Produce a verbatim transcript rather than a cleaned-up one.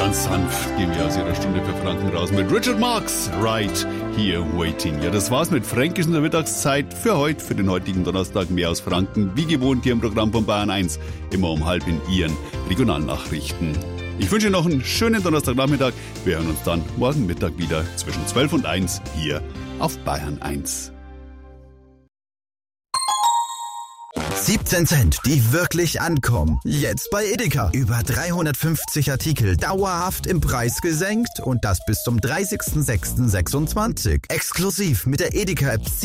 Ganz sanft gehen wir aus ihrer Stunde für Franken raus mit Richard Marx, Right Here Waiting. Ja, das war's mit Fränkisch in der Mittagszeit für heute, für den heutigen Donnerstag. Mehr aus Franken, wie gewohnt hier im Programm von Bayern eins, immer um halb in Ihren Regionalnachrichten. Ich wünsche Ihnen noch einen schönen Donnerstagnachmittag. Wir hören uns dann morgen Mittag wieder zwischen zwölf und eins hier auf Bayern eins. siebzehn Cent, die wirklich ankommen. Jetzt bei Edeka. Über dreihundertfünfzig Artikel dauerhaft im Preis gesenkt und das bis zum dreißigsten sechsten sechsundzwanzig. Exklusiv mit der Edeka-App